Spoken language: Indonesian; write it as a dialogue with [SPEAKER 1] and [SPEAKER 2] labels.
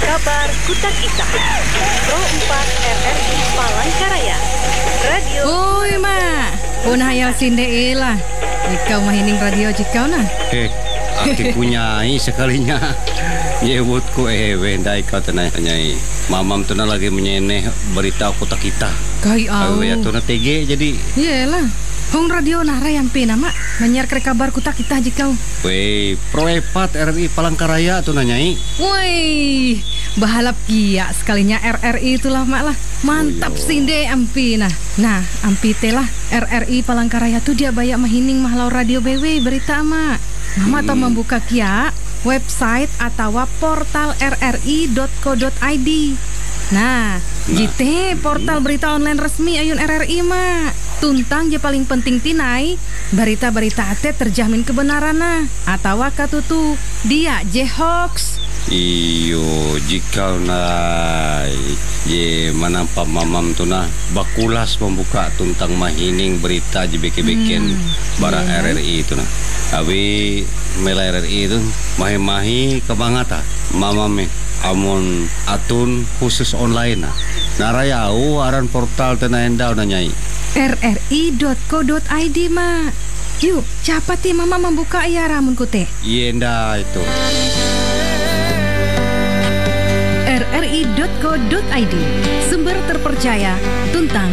[SPEAKER 1] Kabar Kutak Ita Pro 4 RRI Palangkaraya Radio.
[SPEAKER 2] Uy ma, punah hayal sinde lah. Ikau mahining radio jikau nah.
[SPEAKER 3] Aki punyai sekalinya. Nyebutku wendai kau tenai. Mamam tu lagi menyeneh berita Kutak Ita.
[SPEAKER 2] Kai au.
[SPEAKER 3] Ya tu TG jadi.
[SPEAKER 2] Iyalah. Hong radio nara yang pina mak menyiar kabar Kutak Ita jikau.
[SPEAKER 3] Wei, Pro 4 RRI Palangkaraya tu nyai.
[SPEAKER 2] Woi, bahalap kia sekalinya RRI itulah mak lah. Mantap sinde ampi nah. Nah, ampi telah RRI Palangkaraya tu dia banyak mahining mahlau radio BW berita mak. Mama tau membuka kia website atau portal rri.co.id. Nah, jite portal berita online resmi ayun RRI mak. Tuntang je paling penting tinai berita-berita ate terjamin kebenaran nah. Atau katutu dia je hoax.
[SPEAKER 3] Iyo, jika ye manampa mamam tu nah bakulas membuka tuntang mahining berita je beken bara RRI itu nah. Abi mela RRI itu mahi-mahi kebangata mamam amun atun khusus online nah. Narayau aran portal tena endau na nyai.
[SPEAKER 2] rri.co.id mak. Yuk, capati mama membuka ya ramun kute.
[SPEAKER 3] Yenda itu.
[SPEAKER 2] rri.co.id, sumber terpercaya tentang